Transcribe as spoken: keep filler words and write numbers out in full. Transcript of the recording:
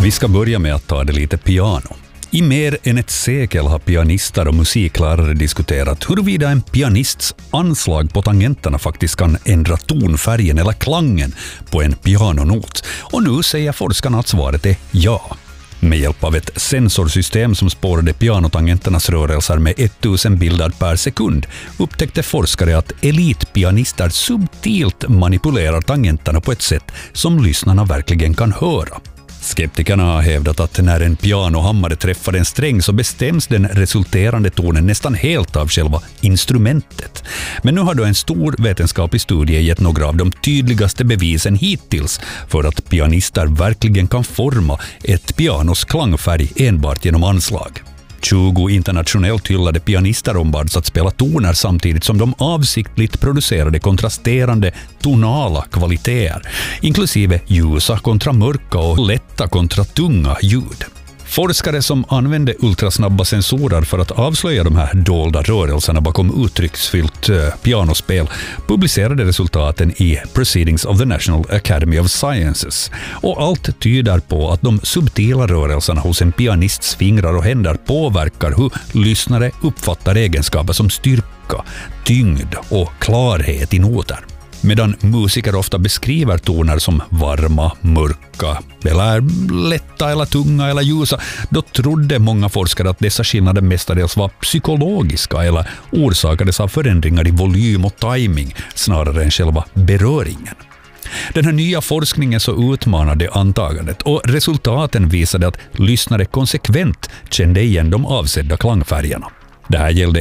Vi ska börja med att ta det lite piano. I mer än ett sekel har pianister och musiklärare diskuterat huruvida en pianists anslag på tangenterna faktiskt kan ändra tonfärgen eller klangen på en pianonot. Och nu säger forskarna att svaret är ja. Med hjälp av ett sensorsystem som spårade pianotangenternas rörelser med tusen bilder per sekund upptäckte forskare att elitpianister subtilt manipulerar tangenterna på ett sätt som lyssnarna verkligen kan höra. Skeptikerna har hävdat att när en pianohammare träffar en sträng så bestäms den resulterande tonen nästan helt av själva instrumentet. Men nu har då en stor vetenskaplig studie gett några av de tydligaste bevisen hittills för att pianister verkligen kan forma ett pianos klangfärg enbart genom anslag. tjugo internationellt hyllade pianister ombads att spela toner samtidigt som de avsiktligt producerade kontrasterande tonala kvaliteter, inklusive ljusa kontra mörka och lätta kontra tunga ljud. Forskare som använde ultrasnabba sensorer för att avslöja de här dolda rörelserna bakom uttrycksfyllt uh, pianospel publicerade resultaten i Proceedings of the National Academy of Sciences. Och allt tyder på att de subtila rörelserna hos en pianists fingrar och händer påverkar hur lyssnare uppfattar egenskaper som styrka, tyngd och klarhet i noter. Medan musiker ofta beskriver toner som varma, mörka eller lätta eller tunga eller ljusa, då trodde många forskare att dessa skillnader mestadels var psykologiska eller orsakades av förändringar i volym och timing snarare än själva beröringen. Den här nya forskningen så utmanade antagandet och resultaten visade att lyssnare konsekvent kände igen de avsedda klangfärgerna. Det här gällde